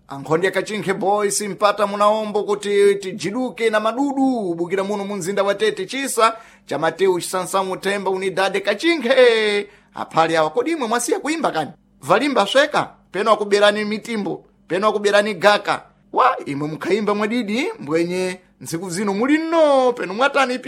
ankhonde Kachinkhe boys mpata munaombo kuti tijiduke na madudu bukira muno munzinda wa Tete chisa cha Mateu Chisansamu Themba Unidade Kachinkhe aphali awa kodi imwe mwasiya kuimba kani valimba sweka peno akuberani mitimbo peno akuberani gaka wa imwe mukhaimba mwadidi mbwenye ntsiku zino muli nno peno mwatani